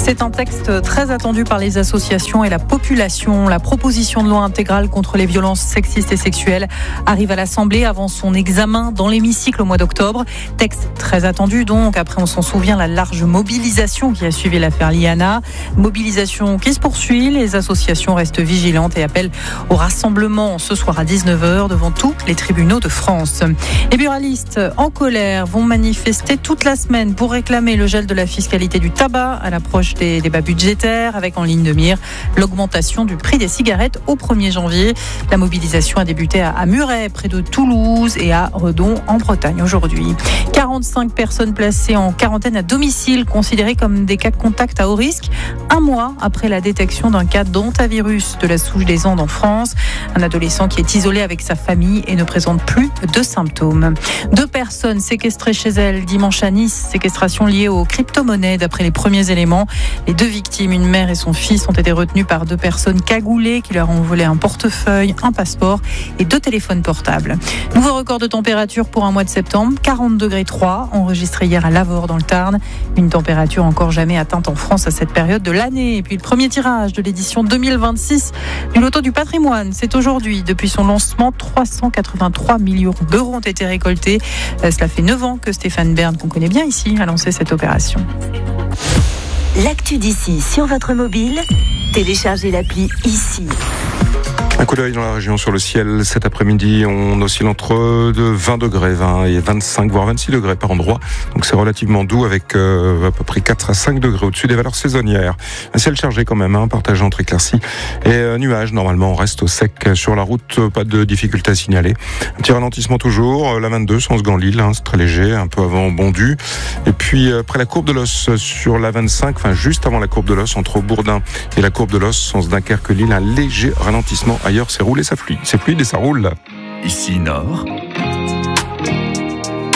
C'est un texte très attendu par les associations et la population. La proposition de loi intégrale contre les violences sexistes et sexuelles arrive à l'Assemblée avant son examen dans l'hémicycle au mois d'octobre. Texte très attendu donc. Après, on s'en souvient, la large mobilisation qui a suivi l'affaire Liana. Mobilisation qui se poursuit. Les associations restent vigilantes et appellent au rassemblement ce soir à 19h devant tous les tribunaux de France. Les buralistes en colère vont manifester toute la semaine pour réclamer le gel de la fiscalité du tabac à l'approche des débats budgétaires, avec en ligne de mire l'augmentation du prix des cigarettes au 1er janvier. La mobilisation a débuté à Muret, près de Toulouse, et à Redon, en Bretagne, aujourd'hui. 45 personnes placées en quarantaine à domicile, considérées comme des cas de contact à haut risque, un mois après la détection d'un cas d'hantavirus de la souche des Andes en France. Un adolescent qui est isolé avec sa famille et ne présente plus de symptômes. 2 personnes séquestrées chez elles dimanche à Nice, séquestration liée aux crypto-monnaies d'après les premiers éléments. Les 2 victimes, une mère et son fils, ont été retenus par 2 personnes cagoulées qui leur ont volé un portefeuille, un passeport et 2 téléphones portables. Nouveau record de température pour un mois de septembre, 40,3 degrés enregistré hier à Lavore dans le Tarn. Une température encore jamais atteinte en France à cette période de l'année. Et puis le premier tirage de l'édition 2026 du Loto du patrimoine, c'est aujourd'hui. Depuis son lancement, 383 millions d'euros ont été récoltés. Cela fait 9 ans que Stéphane Bern, qu'on connaît bien ici, a lancé cette opération. L'actu d'ici sur votre mobile, téléchargez l'appli ici. Un coup d'œil dans la région sur le ciel. Cet après-midi, on oscille entre 20 degrés, 20 et 25, voire 26 degrés par endroit. Donc c'est relativement doux avec à peu près 4 à 5 degrés au-dessus des valeurs saisonnières. Un ciel chargé quand même, partagé entre éclaircies et nuages. Normalement, on reste au sec sur la route, pas de difficulté à signaler. Un petit ralentissement toujours, la 22, sens Gand-Lille, c'est très léger, un peu avant Bondu. Et puis après la courbe de l'Os sur la 25, juste avant la courbe de l'Os, entre Bourdin et la courbe de l'Os, sens Dunkerque-Lille, un léger ralentissement. Ailleurs, c'est roulé, c'est fluide et ça roule. Ici Nord,